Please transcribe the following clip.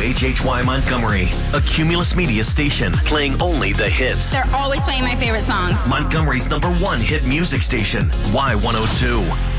WHHY Montgomery, a Cumulus Media station playing only the hits. They're always playing my favorite songs. Montgomery's #1 hit music station, Y102.